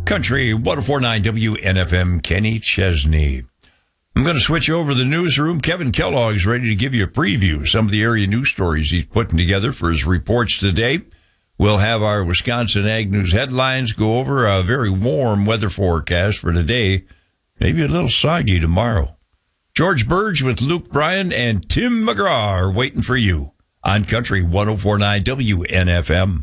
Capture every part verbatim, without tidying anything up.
Country one oh four point nine W N F M, Kenny Chesney. I'm going to switch over to the newsroom. Kevin Kellogg's ready to give you a preview of some of the area news stories he's putting together for his reports today. We'll have our Wisconsin Ag News headlines, go over a very warm weather forecast for today, maybe a little soggy tomorrow. George Burge with Luke Bryan and Tim McGraw are waiting for you on Country one oh four point nine W N F M.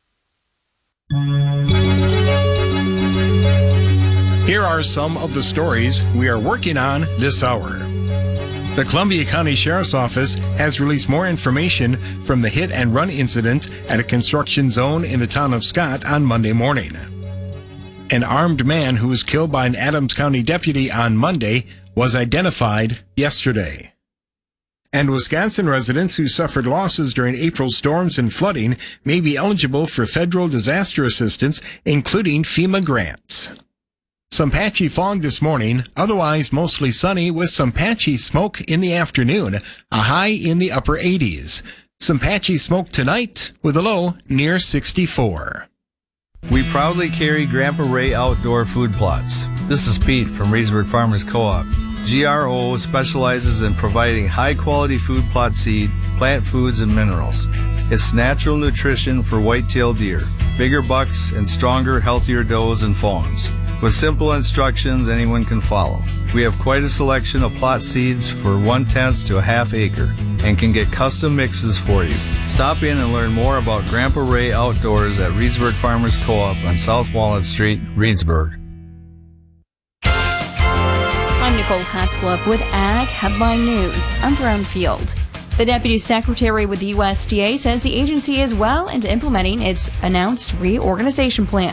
Here are some of the stories we are working on this hour. The Columbia County Sheriff's Office has released more information from the hit and run incident at a construction zone in the town of Scott on Monday morning. An armed man who was killed by an Adams County deputy on Monday was identified yesterday. And Wisconsin residents who suffered losses during April's storms and flooding may be eligible for federal disaster assistance, including FEMA grants. Some patchy fog this morning, otherwise mostly sunny with some patchy smoke in the afternoon, a high in the upper eighties. Some patchy smoke tonight with a low near sixty-four. We proudly carry Grandpa Ray outdoor food plots. This is Pete from Reedsburg Farmers Co-op. G R O specializes in providing high-quality food plot seed, plant foods, and minerals. It's natural nutrition for white-tailed deer, bigger bucks, and stronger, healthier does and fawns. With simple instructions anyone can follow. We have quite a selection of plot seeds for one-tenth to a half acre and can get custom mixes for you. Stop in and learn more about Grandpa Ray Outdoors at Reedsburg Farmers Co-op on South Walnut Street, Reedsburg. I'm Nicole Haslip with Ag Headline News. I'm Brownfield. The Deputy Secretary with the U S D A says the agency is well into implementing its announced reorganization plan.